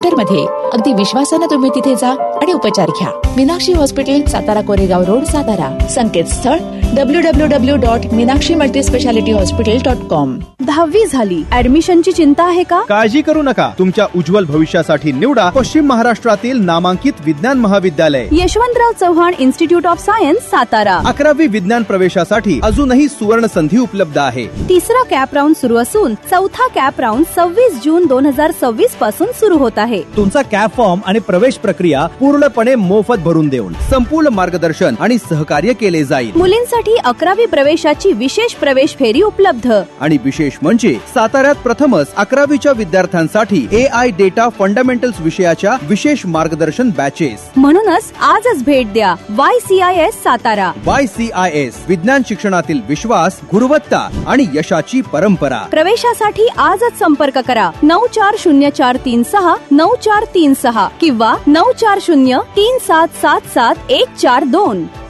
सेंटरमध्ये अगदी विश्वासाने तुम्ही तिथे जा आणि उपचार घ्या. Meenakshi hospital, Satara Koregaon road, Satara. संकेतस्थळ www.meenakshimultispecialityhospital.com. 10वी झाली, ऍडमिशनची चिंता आहे का? काळजी करू नका. तुमच्या उज्ज्वल भविष्यासाठी निवडा पश्चिम महाराष्ट्रातील नामांकित विज्ञान महाविद्यालय Yashwantrao Chavan institute of science, Satara. 11वी विज्ञान प्रवेशासाठी अजूनही सुवर्ण संधी उपलब्ध आहे. तिसरा कॅप राऊंड सुरू असून चौथा कॅप राऊंड 26 जून 2026 पासून सुरू होत आहे. तुमचा कॅप फॉर्म आणि प्रवेश प्रक्रिया पूर्णपणे मोफत भरून देऊन संपूर्ण मार्गदर्शन आणि सहकार्य केले जाईल. मुलींसाठी 11वी प्रवेशाची विशेष प्रवेश फेरी उपलब्ध. आणि विशेष म्हणजे साताऱ्यात प्रथमच 11वीच्या विद्यार्थ्यांसाठी AI डेटा फंडामेंटल्स विषयाच्या विशेष मार्गदर्शन बॅचेस. म्हणूनच आजच भेट द्या YCIS सातारा. YCIS, विज्ञान शिक्षणातील विश्वास, गुणवत्ता आणि यशाची परंपरा. प्रवेशासाठी आजच संपर्क करा 940436 9436 किंवा 9403777142.